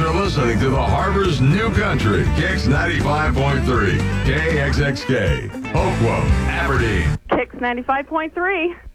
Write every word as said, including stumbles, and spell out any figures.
for listening to the Harbor's New Country, Kicks ninety-five point three, K X X K, Hopewell, Aberdeen. Kicks ninety-five point three.